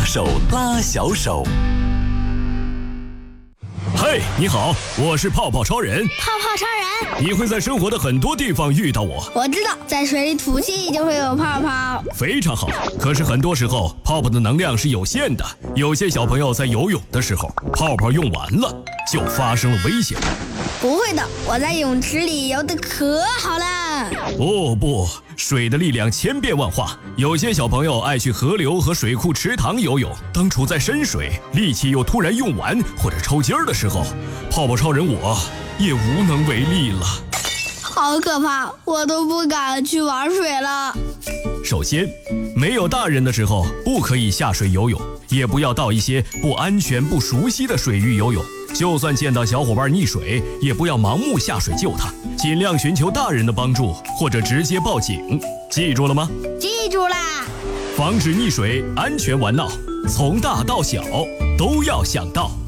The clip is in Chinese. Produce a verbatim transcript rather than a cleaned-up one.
手拉小手。 嘿，你好，我是泡泡超人。 泡泡超人， 你会在生活的很多地方遇到我。 我知道，在水里吐气就会有泡泡。 非常好，可是很多时候泡泡的能量是有限的，有些小朋友在游泳的时候，泡泡用完了，就发生了危险。 不会的，我在泳池里游得可好了。 不不，水的力量千变万化，有些小朋友爱去河流和水库、池塘游泳，当处在深水，力气又突然用完或者抽筋儿的时候，泡泡超人我也无能为力了。 好可怕，我都不敢去玩水了。 首先，没有大人的时候不可以下水游泳，也不要到一些不安全、不熟悉的水域游泳。就算见到小伙伴溺水，也不要盲目下水救他，尽量寻求大人的帮助，或者直接报警。记住了吗？ 记住啦！ 防止溺水，安全玩闹，从大到小都要想到。